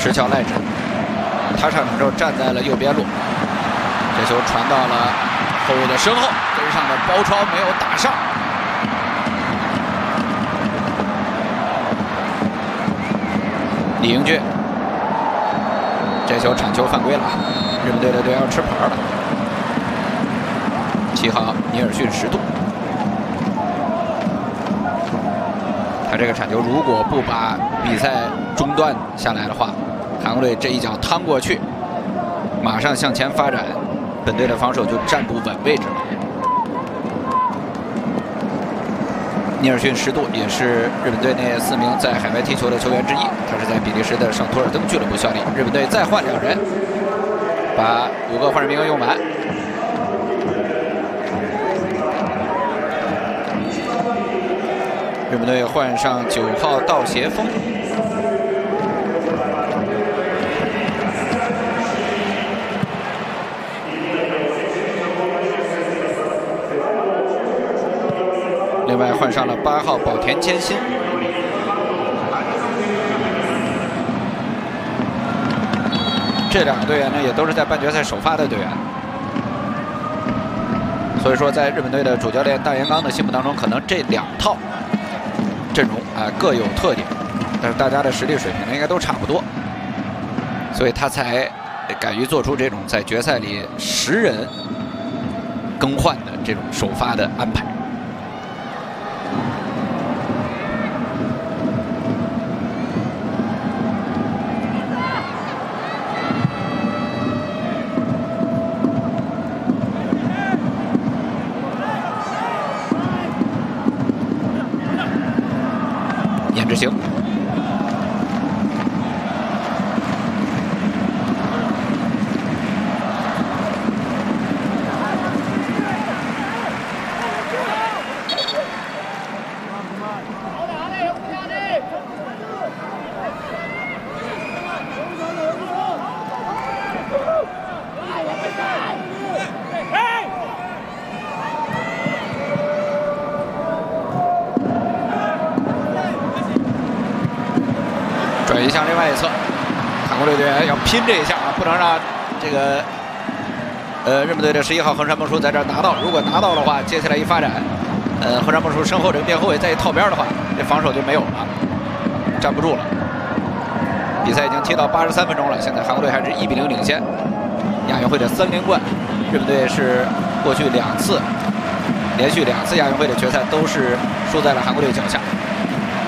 石桥赖之，他上场之后站在了右边路，这球传到了后卫的身后，跟上的包抄没有打上。李英俊，这球铲球犯规了，日本队的队员要吃牌了。7号尼尔逊10度，他这个铲球如果不把比赛中断下来的话，韩国队这一脚趟过去，马上向前发展，本队的防守就站不稳位置了。尼尔逊10度也是日本队那4名在海外踢球的球员之一，他是在比利时的圣图尔登俱乐部效力。日本队再换2人，把5个换人名额用完。日本队换上9号道协锋。另外换上了8号保田千心。这2个队员呢，也都是在半决赛首发的队员。所以说，在日本队的主教练大岩刚的心目当中，可能这2套阵容各有特点，但是大家的实力水平呢应该都差不多，所以他才敢于做出这种在决赛里10人更换的这种首发的安排。颜值行，转移向另外一侧，韩国队队员要拼这一下啊，不能让这个日本队的11号横山梦书在这儿拿到。如果拿到的话，接下来一发展，横山梦书身后这个边后卫再一套边的话，这防守就没有了，站不住了。比赛已经踢到83分钟了，现在韩国队还是1比0领先。亚运会的3连冠，日本队是过去连续2次亚运会的决赛都是输在了韩国队脚下。